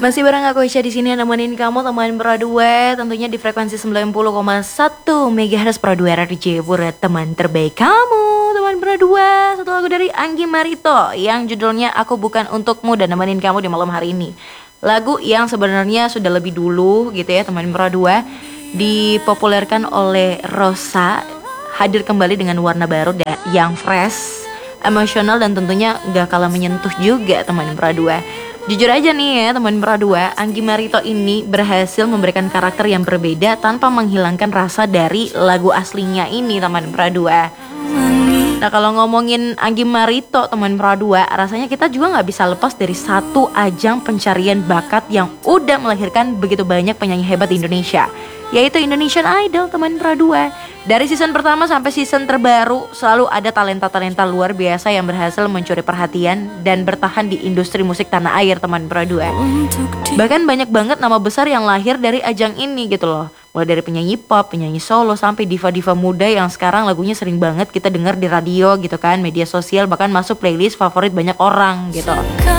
Masih bareng aku Isya di sini nemenin kamu teman Produa, tentunya di frekuensi 90,1 MHz Produa RRJ Pura, teman terbaik kamu, teman Produa. Satu lagu dari Anggi Marito yang judulnya Aku Bukan Untukmu dan nemenin kamu di malam hari ini. Lagu yang sebenarnya sudah lebih dulu gitu ya teman Produa, dipopulerkan oleh Rosa, hadir kembali dengan warna baru yang fresh, emosional dan tentunya gak kalah menyentuh juga teman Produa. Jujur aja nih ya teman Produa, Anggi Marito ini berhasil memberikan karakter yang berbeda tanpa menghilangkan rasa dari lagu aslinya ini teman Produa. Nah kalau ngomongin Anggi Marito teman Produa, rasanya kita juga gak bisa lepas dari satu ajang pencarian bakat yang udah melahirkan begitu banyak penyanyi hebat di Indonesia, yaitu Indonesian Idol teman Produa. Dari season pertama sampai season terbaru selalu ada talenta-talenta luar biasa yang berhasil mencuri perhatian dan bertahan di industri musik tanah air teman Produa. Bahkan banyak banget nama besar yang lahir dari ajang ini gitu loh. Mulai dari penyanyi pop, penyanyi solo sampai diva-diva muda yang sekarang lagunya sering banget kita dengar di radio gitu kan, media sosial, bahkan masuk playlist favorit banyak orang gitu.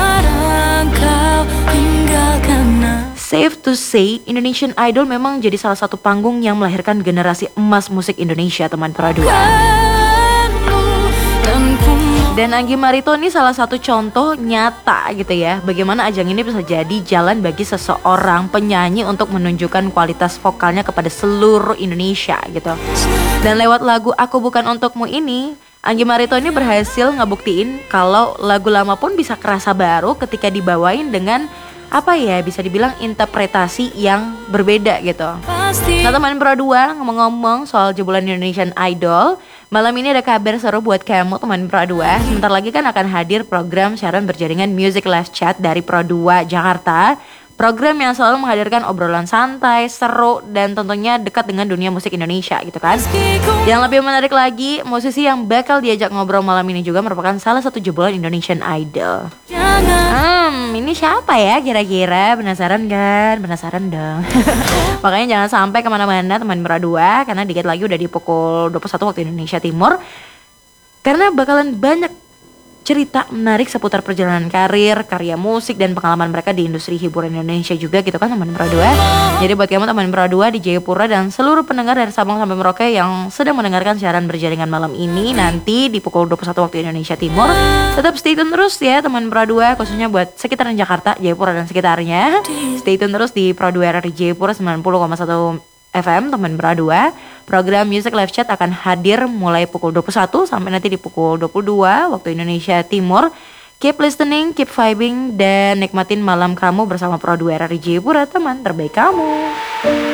Safe to say, Indonesian Idol memang jadi salah satu panggung yang melahirkan generasi emas musik Indonesia teman Produa. Dan Anggi Marito ini salah satu contoh nyata gitu ya, bagaimana ajang ini bisa jadi jalan bagi seseorang penyanyi untuk menunjukkan kualitas vokalnya kepada seluruh Indonesia gitu. Dan lewat lagu Aku Bukan Untukmu ini, Anggi Marito ini berhasil ngebuktiin kalau lagu lama pun bisa kerasa baru ketika dibawain dengan apa ya, bisa dibilang interpretasi yang berbeda gitu. Nah teman Produa, ngomong-ngomong soal jebolan Indonesian Idol, malam ini ada kabar seru buat kamu teman Produa. Sebentar lagi kan akan hadir program siaran berjaringan Music Live Chat dari Produa Jakarta. Program yang selalu menghadirkan obrolan santai, seru, dan tentunya dekat dengan dunia musik Indonesia gitu kan. Yang lebih menarik lagi, musisi yang bakal diajak ngobrol malam ini juga merupakan salah satu jebolan Indonesian Idol. Ini siapa ya kira-kira? Penasaran kan? Penasaran dong. Makanya jangan sampai kemana-mana teman Produa, karena dikit lagi udah di pukul 21 waktu Indonesia Timur. Karena bakalan banyak cerita menarik seputar perjalanan karir, karya musik, dan pengalaman mereka di industri hiburan Indonesia juga gitu kan teman Produa. Jadi buat kamu teman Produa di Jayapura dan seluruh pendengar dari Sabang sampai Merauke yang sedang mendengarkan siaran berjaringan malam ini nanti di pukul 21 waktu Indonesia Timur, tetap stay tune terus ya teman Produa, khususnya buat sekitaran Jakarta, Jayapura dan sekitarnya. Stay tune terus di Produa RRJ Jayapura 90,1 FM teman Produa. Program Music Live Chat akan hadir mulai pukul 21 sampai nanti di pukul 22 waktu Indonesia Timur. Keep listening, keep vibing, dan nikmatin malam kamu bersama Produa RRJ Jayapura, teman terbaik kamu.